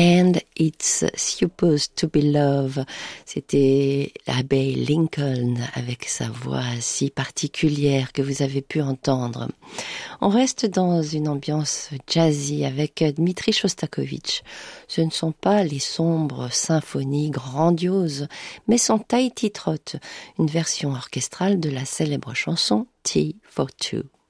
And It's Supposed to Be Love. C'était l'abbé Lincoln avec sa voix si particulière que vous avez pu entendre. On reste dans une ambiance jazzy avec Dmitri Shostakovich. Ce ne sont pas les sombres symphonies grandioses, mais son Tahiti Trot, une version orchestrale de la célèbre chanson Tea for Two.